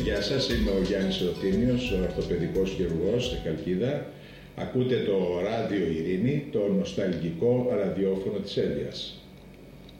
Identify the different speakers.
Speaker 1: Γεια σας, είμαι ο Γιάννης Ρωτίνιος, ο ορθοπαιδικός χειρουργός στη Χαλκίδα. Ακούτε το Ράδιο Ειρήνη, το νοσταλγικό ραδιόφωνο της Έλβιας.